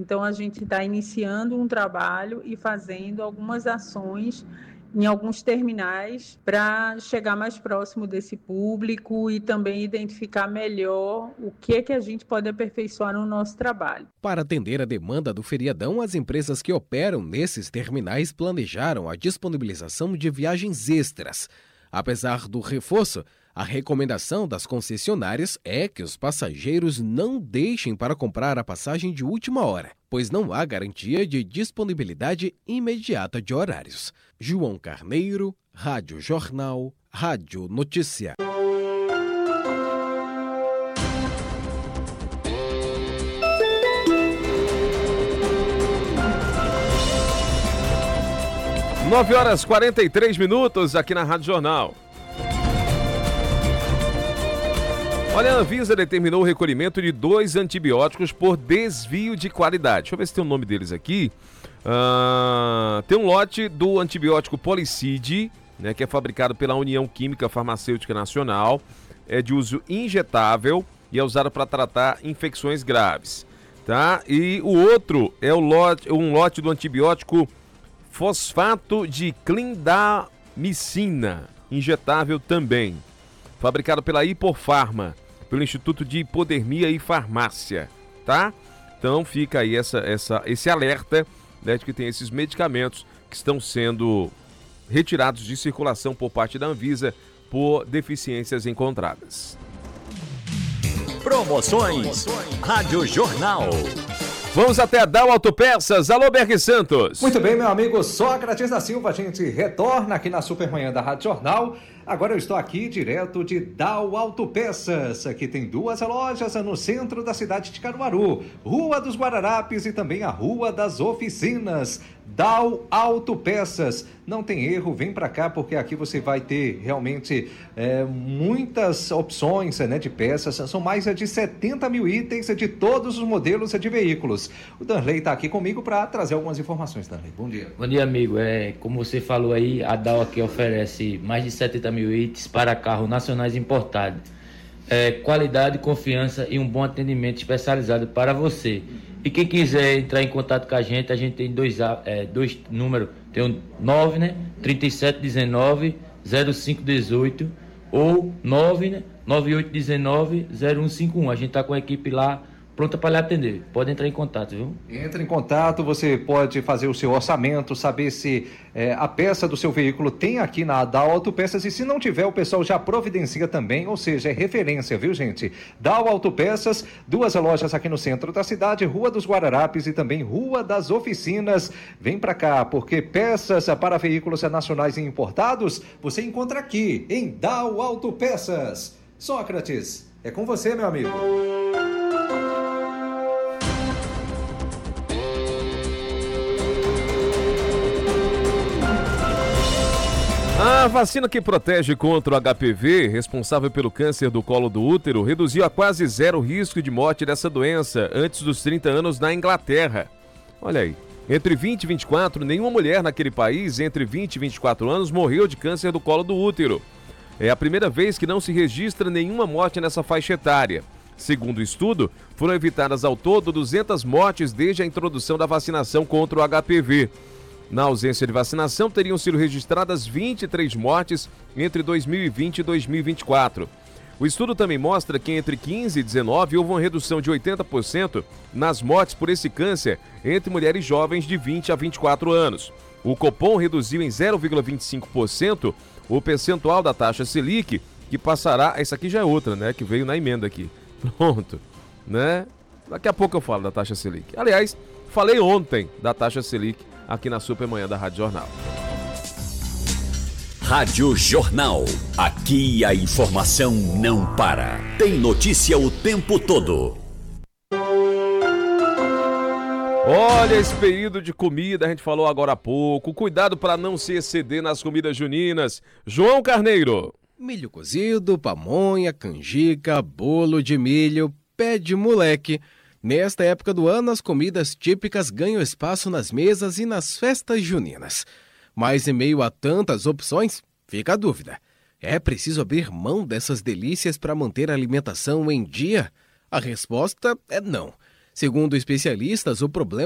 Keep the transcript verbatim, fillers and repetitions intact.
Então, a gente está iniciando um trabalho e fazendo algumas ações em alguns terminais para chegar mais próximo desse público e também identificar melhor o que, que a gente pode aperfeiçoar no nosso trabalho. Para atender a demanda do feriadão, as empresas que operam nesses terminais planejaram a disponibilização de viagens extras. Apesar do reforço, a recomendação das concessionárias é que os passageiros não deixem para comprar a passagem de última hora, pois não há garantia de disponibilidade imediata de horários. João Carneiro, Rádio Jornal, Rádio Notícia. nove horas e quarenta e três minutos aqui na Rádio Jornal. Olha, a Anvisa determinou o recolhimento de dois antibióticos por desvio de qualidade. Deixa eu ver se tem o nome deles aqui. Uh, tem um lote do antibiótico Policide, né, que é fabricado pela União Química Farmacêutica Nacional, é de uso injetável e é usado para tratar infecções graves. Tá? E o outro é o lote, um lote do antibiótico fosfato de clindamicina, injetável também, fabricado pela Hipofarma, pelo Instituto de Hipodermia e Farmácia, tá? Então fica aí essa, essa, esse alerta, né, de que tem esses medicamentos que estão sendo retirados de circulação por parte da Anvisa por deficiências encontradas. Promoções Rádio Jornal. Vamos até a Dal Autopeças. Alô, Berg Santos. Muito bem, meu amigo Sócrates da Silva. A gente retorna aqui na Supermanhã da Rádio Jornal. Agora eu estou aqui direto de Dal Autopeças. Aqui tem duas lojas no centro da cidade de Caruaru. Rua dos Guararapes e também a Rua das Oficinas. Dal Autopeças. Não tem erro, vem para cá porque aqui você vai ter realmente é, muitas opções, né, de peças. São mais de setenta mil itens de todos os modelos de veículos. O Danley está aqui comigo para trazer algumas informações, Danley. Bom dia. Bom dia, amigo. É, como você falou aí, a Dal aqui oferece mais de setenta mil itens para carros nacionais importados. É, qualidade, confiança e um bom atendimento especializado para você. E quem quiser entrar em contato com a gente, a gente tem dois, é, dois números, tem o nove, né, trinta e sete dezenove, zero cinco dezoito ou nove, né, noventa e oito dezenove, zero um cinquenta e um. A gente está com a equipe lá pronta para lhe atender. Pode entrar em contato, viu? Entra em contato, você pode fazer o seu orçamento, saber se é, a peça do seu veículo tem aqui na Dal Autopeças, e se não tiver, o pessoal já providencia também, ou seja, é referência, viu, gente? Dal Autopeças, duas lojas aqui no centro da cidade, Rua dos Guararapes e também Rua das Oficinas. Vem pra cá, porque peças para veículos nacionais e importados, você encontra aqui, em Dal Autopeças. Sócrates, é com você, meu amigo. A vacina que protege contra o H P V, responsável pelo câncer do colo do útero, reduziu a quase zero o risco de morte dessa doença antes dos trinta anos na Inglaterra. Olha aí, entre vinte e vinte e quatro, nenhuma mulher naquele país entre vinte e vinte e quatro anos morreu de câncer do colo do útero. É a primeira vez que não se registra nenhuma morte nessa faixa etária. Segundo o estudo, foram evitadas ao todo duzentas mortes desde a introdução da vacinação contra o H P V. Na ausência de vacinação, teriam sido registradas vinte e três mortes entre dois mil e vinte e dois mil e vinte e quatro. O estudo também mostra que entre quinze e dezenove houve uma redução de oitenta por cento nas mortes por esse câncer entre mulheres jovens de vinte a vinte e quatro anos. O Copom reduziu em zero vírgula vinte e cinco por cento o percentual da taxa Selic, que passará... Essa aqui já é outra, né? Que veio na emenda aqui. Pronto, né? Daqui a pouco eu falo da taxa Selic. Aliás, falei ontem da taxa Selic aqui na Supermanhã da Rádio Jornal. Rádio Jornal. Aqui a informação não para. Tem notícia o tempo todo. Olha esse período de comida, a gente falou agora há pouco. Cuidado para não se exceder nas comidas juninas. João Carneiro. Milho cozido, pamonha, canjica, bolo de milho, pé de moleque. Nesta época do ano, as comidas típicas ganham espaço nas mesas e nas festas juninas. Mas em meio a tantas opções, fica a dúvida. É preciso abrir mão dessas delícias para manter a alimentação em dia? A resposta é não. Segundo especialistas, o problema